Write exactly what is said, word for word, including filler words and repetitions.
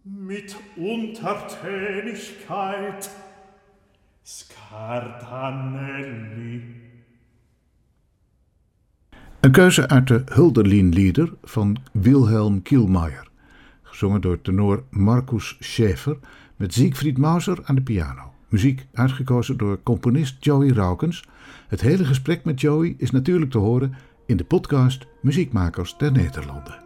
mit Untertänigkeit, Scardanelli. Een keuze uit de Hölderlin-lieder van Wilhelm Kielmayer, gezongen door tenor Markus Schäfer met Siegfried Mauser aan de piano. Muziek uitgekozen door componist Joey Raukens. Het hele gesprek met Joey is natuurlijk te horen in de podcast Muziekmakers der Nederlanden.